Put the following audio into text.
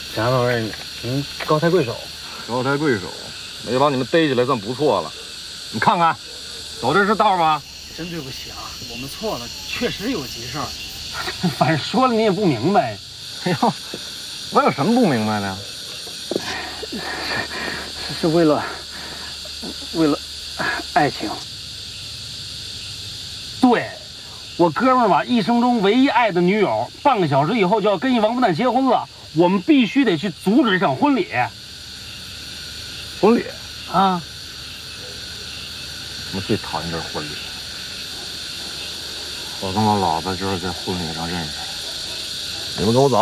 警察同志，您高抬贵手。 高抬贵手，没把你们逮起来算不错了。你看看，走的是道吗？ 真对不起啊，我们错了，确实有急事儿。 反正说了你也不明白。 哎呦，我有什么不明白的呀？ 是为了爱情。对，我哥们儿吧，一生中唯一爱的女友，半个小时以后就要跟一王八蛋结婚了，我们必须得去阻止这场婚礼。 婚礼啊！ 我最讨厌这婚礼。我跟我老婆就是在婚礼上认识的。你们跟我走。